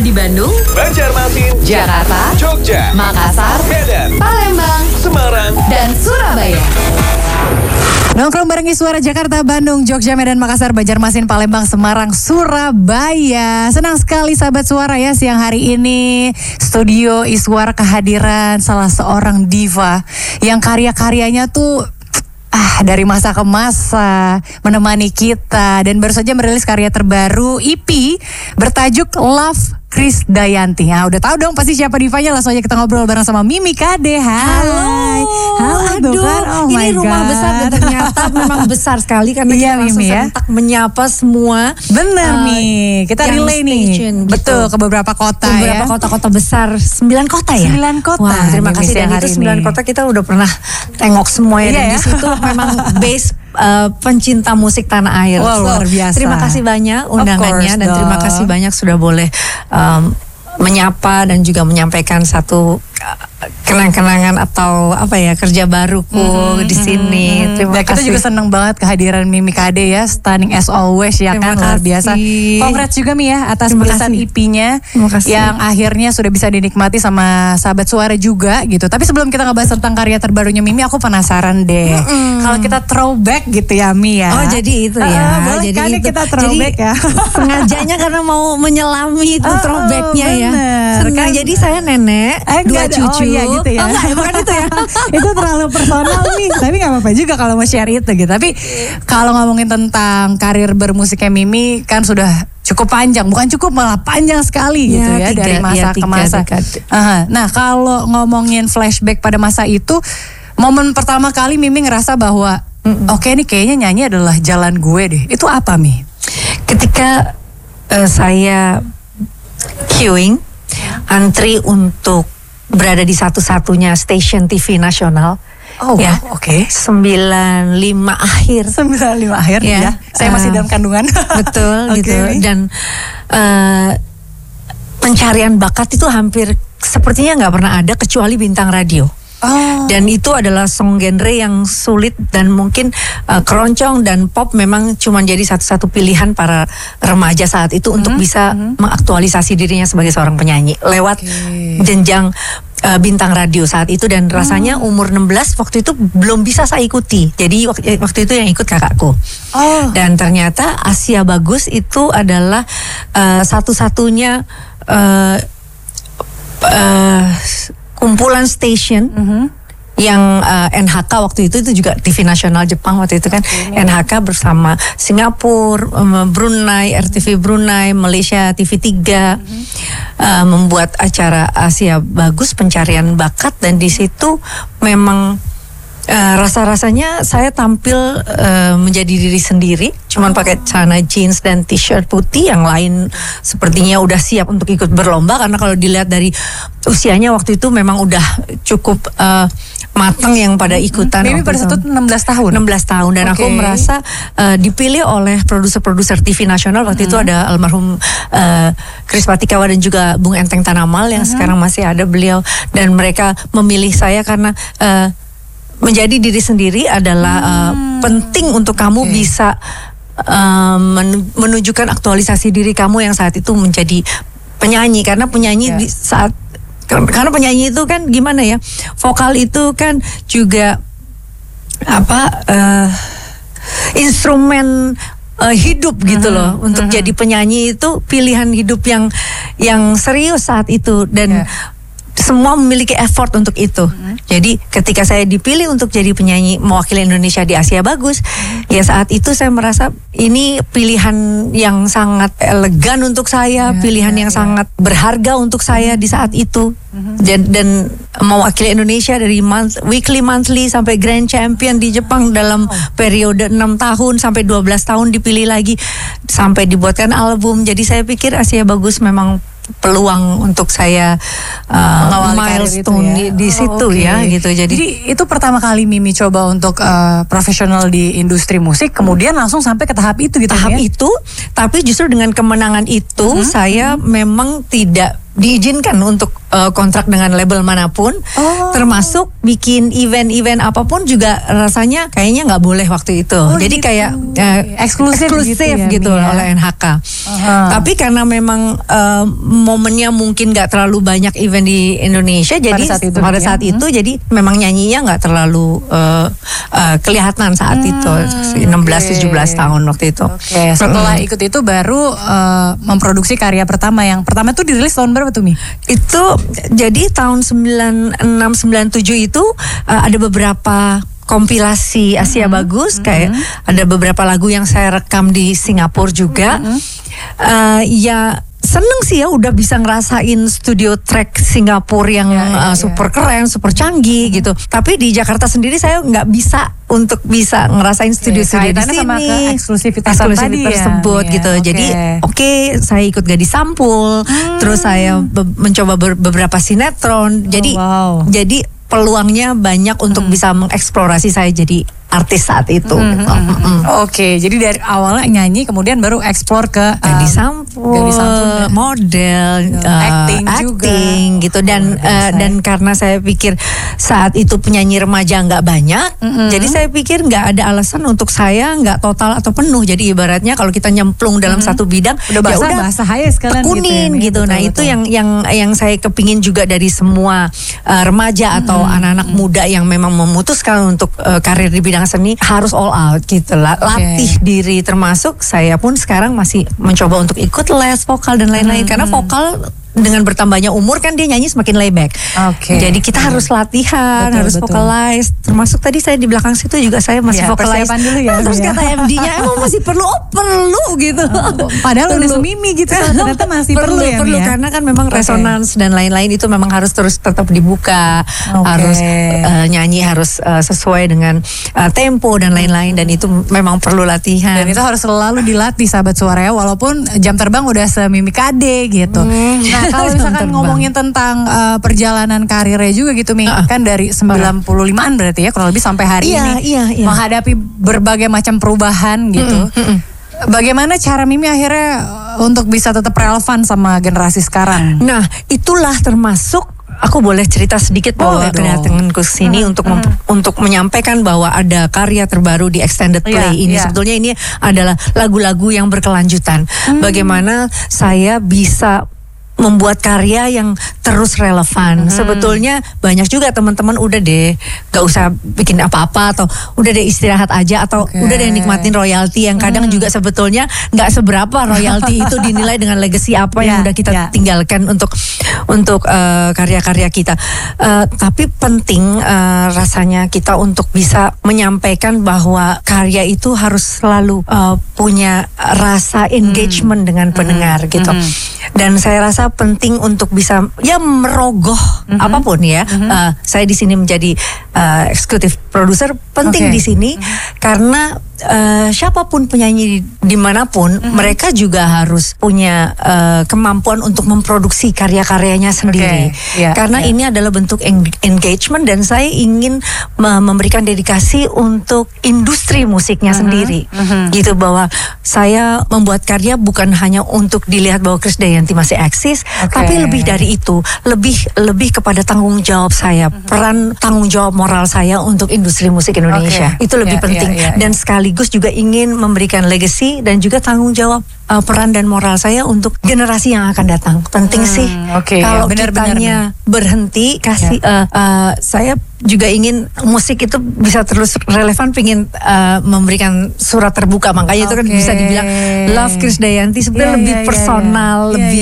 di Bandung, Banjarmasin, Jakarta, Jogja, Makassar, Medan, Palembang, Semarang, dan Surabaya. Nongkrong bareng Iswara Jakarta, Bandung, Jogja, Medan, Makassar, Banjarmasin, Palembang, Semarang, Surabaya. Senang sekali sahabat Suara ya, siang hari ini studio Iswara kehadiran salah seorang diva yang karya-karyanya tuh dari masa ke masa menemani kita, dan baru saja merilis karya terbaru EP bertajuk Love Krisdayanti. Nah, udah tahu dong pasti siapa divanya. Langsung aja kita ngobrol bareng sama Mimi KD. Hai. Halo. Aduh, kan? Oh ini rumah God. besar dan ternyata memang besar sekali karena Iya, kita langsung Mimi, ya. serentak menyapa semua. Bener Mi, kita yang relay nih. station, gitu. Betul, ke beberapa kota Beberapa ya. kota-kota besar, 9 kota ya? 9 kota. Wah, terima Mimi kasih. siang Dan hari itu 9 ini. kota kita udah pernah tengok semuanya. Iya Dan ya. di situ memang base pencinta musik tanah air. Wah, luar biasa. Terima kasih banyak Of undangannya course dan terima dong. kasih banyak sudah boleh menyapa dan juga menyampaikan satu kenang-kenangan atau apa ya, kerja baruku di sini. Terima Dan kita kasih. juga seneng banget kehadiran Mimi KD ya, stunning as always ya. Terima kan, luar kasih. biasa. Congrats juga Mi ya atas Terima tulisan kasih. EP-nya Terima kasih. yang akhirnya sudah bisa dinikmati sama sahabat Suara juga gitu. Tapi sebelum kita ngebahas tentang karya terbarunya Mimi, aku penasaran deh. Kalau kita throwback gitu ya Mi ya. Oh, jadi itu ya. Boleh Jadi kan itu. kita throwback Jadi, ya. Sengajanya karena mau menyelami itu throwbacknya ya. bener. Senang. Jadi saya nenek, dua Enggak ada. cucu. Oh iya gitu ya. Oh, enggak, bukan itu ya. Itu terlalu personal nih. Tapi gak apa-apa juga kalau mau share itu gitu. Tapi kalau ngomongin tentang karir bermusiknya Mimi kan sudah cukup panjang. Bukan cukup, malah panjang sekali gitu ya. Dari masa ke masa. Aha. Nah, kalau ngomongin flashback pada masa itu, momen pertama kali Mimi ngerasa bahwa oke nih kayaknya nyanyi adalah jalan gue deh. Itu apa Mi? Ketika saya queuing, antri untuk berada di satu-satunya stasiun TV nasional. Oh, ya, oke. 95 akhir. 95 akhir ya. Saya masih dalam kandungan. Betul Oke, gitu. Mi. Dan pencarian bakat itu hampir sepertinya nggak pernah ada kecuali bintang radio. Oh. Dan itu adalah song genre yang sulit dan mungkin keroncong dan pop memang cuma jadi satu-satu pilihan para remaja saat itu untuk bisa mengaktualisasi dirinya sebagai seorang penyanyi lewat jenjang bintang radio saat itu. Dan rasanya umur 16 waktu itu belum bisa saya ikuti. Jadi waktu itu yang ikut kakakku. Oh. Dan ternyata Asia Bagus itu adalah satu-satunya kumpulan station yang NHK waktu itu juga TV nasional Jepang waktu itu kan. NHK bersama Singapura, Brunei, RTV Brunei, Malaysia TV3 membuat acara Asia Bagus pencarian bakat. Dan di situ memang rasa-rasanya saya tampil menjadi diri sendiri, cuman pakai celana jeans dan t-shirt putih. Yang lain sepertinya udah siap untuk ikut berlomba, karena kalau dilihat dari usianya waktu itu memang udah cukup matang yang pada ikutan. Mimi pada saat itu 16 tahun. 16 tahun dan aku merasa dipilih oleh produser-produser TV nasional waktu itu. Ada almarhum Chris Patikawa dan juga Bung Enteng Tanamal yang sekarang masih ada beliau, dan mereka memilih saya karena menjadi diri sendiri adalah penting untuk kamu bisa menunjukkan aktualisasi diri kamu yang saat itu menjadi penyanyi. Karena penyanyi di saat, karena penyanyi itu kan gimana ya, vokal itu kan juga instrumen hidup gitu loh. Untuk jadi penyanyi itu pilihan hidup yang serius saat itu, dan semua memiliki effort untuk itu. Jadi ketika saya dipilih untuk jadi penyanyi mewakili Indonesia di Asia Bagus, ya saat itu saya merasa ini pilihan yang sangat elegan untuk saya, pilihan yang sangat berharga untuk saya di saat itu. Dan mewakili Indonesia dari weekly, monthly sampai grand champion di Jepang dalam periode 6 tahun sampai 12 tahun, dipilih lagi sampai dibuatkan album. Jadi saya pikir Asia Bagus memang peluang untuk saya milestone di situ ya gitu. Jadi itu pertama kali Mimi coba untuk profesional di industri musik, kemudian langsung sampai ke tahap itu gitu. Tahap itu, tapi justru dengan kemenangan itu saya memang tidak diizinkan untuk kontrak dengan label manapun, termasuk bikin event-event apapun juga rasanya kayaknya nggak boleh waktu itu. Jadi gitu. kayak eksklusif gitu ya, oleh NHK. Tapi karena memang momennya mungkin nggak terlalu banyak event di Indonesia, jadi pada saat itu jadi memang nyanyinya nggak terlalu kelihatan saat itu 16-17 tahun waktu itu. Setelah ikut itu baru memproduksi karya pertama. Yang pertama itu dirilis tahun berapa tuh Mi? Itu jadi tahun 96-97 itu ada beberapa kompilasi Asia Bagus, kayak ada beberapa lagu yang saya rekam di Singapura juga. Ya seneng sih ya udah bisa ngerasain studio track Singapura yang super keren, super canggih gitu. Tapi di Jakarta sendiri saya nggak bisa untuk bisa ngerasain studio-studio di sini sama eksklusivitas tersebut gitu. Jadi saya ikut Gadis Sampul, terus saya mencoba beberapa sinetron. Jadi peluangnya banyak untuk bisa mengeksplorasi saya jadi artis saat itu. Jadi dari awalnya nyanyi, kemudian baru eksplor ke Gadis Sampul, model, acting juga gitu. Dan karena saya pikir saat itu penyanyi remaja nggak banyak, jadi saya pikir nggak ada alasan untuk saya nggak total atau penuh. Jadi ibaratnya kalau kita nyemplung dalam satu bidang, udah bahasa sekalian tekunin gitu. Nah itu yang saya kepingin juga dari semua remaja atau anak-anak muda yang memang memutuskan untuk karir di bidang seni, harus all out gitu lah, latih diri, termasuk saya pun sekarang masih mencoba untuk ikut les vokal dan lain-lain, karena vokal dengan bertambahnya umur kan dia nyanyi semakin layback. Jadi kita harus latihan, harus vocalize. Termasuk tadi saya di belakang situ juga saya masih vocalize. Dulu ya, terus kata MD-nya emang masih perlu gitu. Padahal udah semimi gitu, ternyata masih perlu karena kan memang resonans dan lain-lain itu memang harus terus tetap dibuka. Harus nyanyi harus sesuai dengan tempo dan lain-lain, dan itu memang perlu latihan. Dan itu harus selalu dilatih sahabat suara ya, walaupun jam terbang udah semimi kade gitu. Nah kalau misalkan ngomongin tentang perjalanan karirnya juga gitu Mi, kan dari 95-an berarti ya kurang lebih sampai hari ini menghadapi berbagai macam perubahan gitu. Bagaimana cara Mimi akhirnya untuk bisa tetap relevan sama generasi sekarang? Nah itulah termasuk aku boleh cerita sedikit bahwa kedatanganku sini untuk menyampaikan bahwa ada karya terbaru di extended play ini. Sebetulnya ini adalah lagu-lagu yang berkelanjutan. Bagaimana saya bisa membuat karya yang terus relevan. Sebetulnya banyak juga teman-teman udah deh gak usah bikin apa-apa, atau udah deh istirahat aja, atau udah deh nikmatin royalti yang kadang juga sebetulnya gak seberapa royalti itu dinilai dengan legacy apa yang udah kita tinggalkan untuk karya-karya kita. Tapi penting rasanya kita untuk bisa menyampaikan bahwa karya itu harus selalu punya rasa engagement dengan pendengar gitu. Dan saya rasa penting untuk bisa merogoh apapun ya. Saya di sini menjadi eksekutif produser penting di sini karena siapapun penyanyi dimanapun mereka juga harus punya kemampuan untuk memproduksi karya-karyanya sendiri. Karena ini adalah bentuk engagement, dan saya ingin memberikan dedikasi untuk industri musiknya sendiri. Gitu, bahwa saya membuat karya bukan hanya untuk dilihat bahwa Krisdayanti masih eksis, tapi lebih dari itu, lebih kepada tanggung jawab saya, peran tanggung jawab moral saya untuk industri musik Indonesia. Itu lebih penting, dan sekaligus juga ingin memberikan legacy dan juga tanggung jawab peran dan moral saya untuk generasi yang akan datang. Penting sih. Kalau kitanya berhenti saya juga ingin musik itu bisa terus relevan, pingin memberikan surat terbuka, makanya itu kan bisa dibilang Love Krisdayanti sebenarnya lebih personal,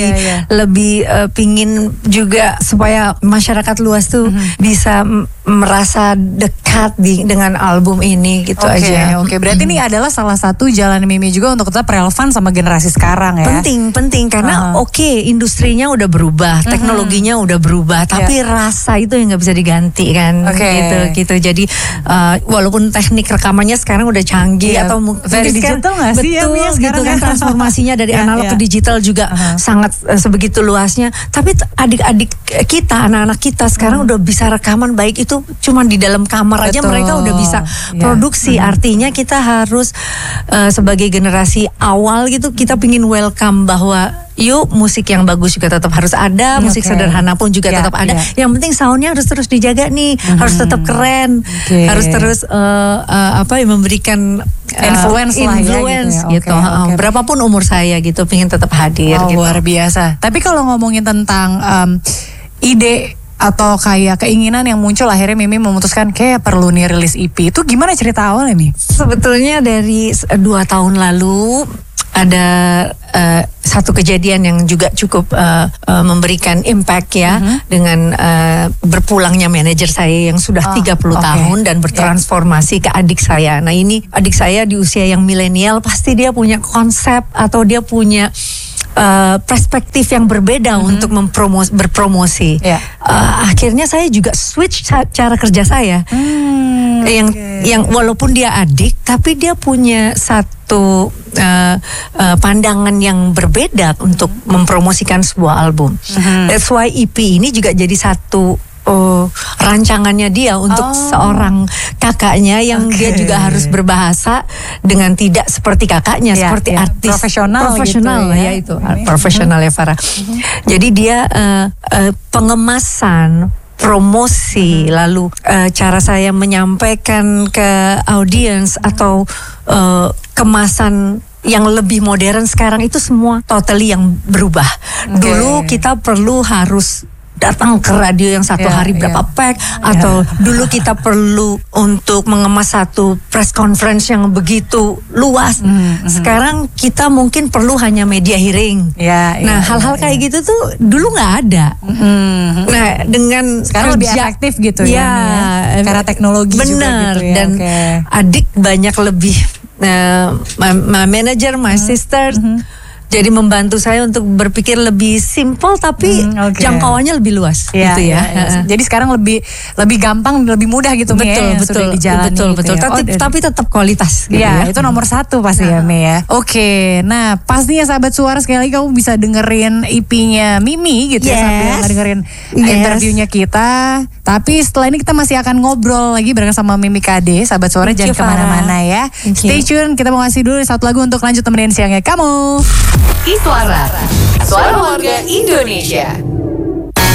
lebih pingin juga supaya masyarakat luas tuh bisa merasa dekat dengan album ini gitu aja. Berarti ini adalah salah satu jalan Mimi juga untuk tetap relevan sama generasi sekarang ya. Penting karena industrinya udah berubah, teknologinya udah berubah, tapi rasa itu yang nggak bisa diganti kan. Gitu. Jadi walaupun teknik rekamannya sekarang udah canggih atau very digital nggak sih ya, gitu kan, transformasinya dari analog ke digital juga sangat sebegitu luasnya. Tapi adik-adik kita, anak-anak kita sekarang udah bisa rekaman, baik itu cuma di dalam kamar aja mereka udah bisa produksi. Artinya kita harus sebagai generasi awal gitu, kita kita pingin welcome bahwa yuk musik yang bagus juga tetap harus ada, musik sederhana pun juga tetap ada. Yang penting soundnya harus terus dijaga nih, harus tetap keren, harus terus memberikan influence gitu. Berapapun umur saya gitu, pingin tetap hadir. Gitu. Luar biasa. Tapi kalau ngomongin tentang ide atau kayak keinginan yang muncul, akhirnya Mimi memutuskan kayak perlu nih rilis EP, itu gimana cerita awalnya nih? Sebetulnya dari 2 tahun lalu ada satu kejadian yang juga cukup memberikan impact ya, dengan berpulangnya manajer saya yang sudah 30 tahun dan bertransformasi ke adik saya. Nah ini adik saya di usia yang milenial, pasti dia punya konsep atau dia punya perspektif yang berbeda untuk berpromosi. Akhirnya saya juga switch cara kerja saya, yang walaupun dia adik, tapi dia punya satu pandangan yang berbeda untuk mempromosikan sebuah album. That's why EP ini juga jadi satu rancangannya dia untuk seorang kakaknya yang dia juga harus berbahasa dengan tidak seperti kakaknya, seperti artis profesional gitu ya itu profesional ya Farah. Jadi dia pengemasan, promosi, lalu cara saya menyampaikan ke audiens atau kemasan yang lebih modern sekarang itu semua totally yang berubah. Dulu kita harus datang ke radio yang satu hari berapa pack, atau dulu kita perlu untuk mengemas satu press conference yang begitu luas. Sekarang kita mungkin perlu hanya media hearing. Nah hal-hal kayak gitu tuh dulu nggak ada. Nah dengan sekarang lebih efektif gitu ya, karena teknologi juga gitu ya. Dan adik banyak lebih manager, my sister. Jadi membantu saya untuk berpikir lebih simple tapi jangkauannya lebih luas gitu ya. Jadi sekarang lebih gampang, lebih mudah gitu betul, ya, betul, dijalani betul. Gitu ya. Tapi tetap kualitas gitu ya. Itu nomor 1 pasti ya Mei ya. Oke, nah pastinya sahabat suara sekali lagi kamu bisa dengerin EP-nya Mimi gitu ya, sambil dengerin interviewnya kita. Tapi setelah ini kita masih akan ngobrol lagi bareng sama Mimi KD. Sahabat suara jangan kemana-mana ya. Stay tune, kita mau ngasih dulu satu lagu untuk lanjut temenin siangnya kamu. Iswara, suara warga Indonesia.